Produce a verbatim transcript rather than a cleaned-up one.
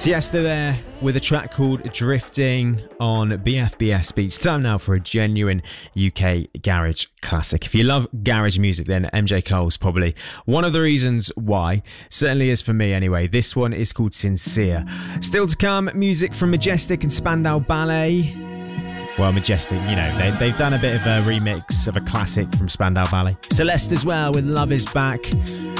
Tiësto there with a track called Drifting on B F B S Beats. Time now for a genuine U K garage classic. If you love garage music, then M J Cole's probably one of the reasons why. Certainly is for me anyway. This one is called Sincere. Still to come, music from Majestic and Spandau Ballet. Well, Majestic, you know, they, they've done a bit of a remix of a classic from Spandau Ballet. Celeste as well with Love Is Back.